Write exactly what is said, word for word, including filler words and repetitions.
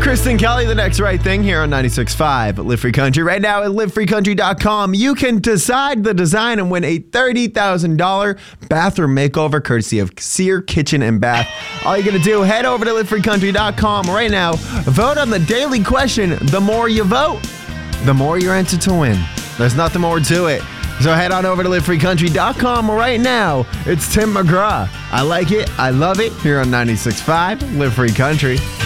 Kristen Kelly, the next right thing here on ninety-six point five Live Free Country. Right now at live free country dot com, you can decide the design and win a thirty thousand dollars bathroom makeover courtesy of Sear Kitchen and Bath. All you got to do, head over to live free country dot com right now. Vote on the daily question. The more you vote, the more you're entered to win. There's nothing more to it. So head on over to live free country dot com right now. It's Tim McGraw. I like it. I love it here on ninety-six point five Live Free Country.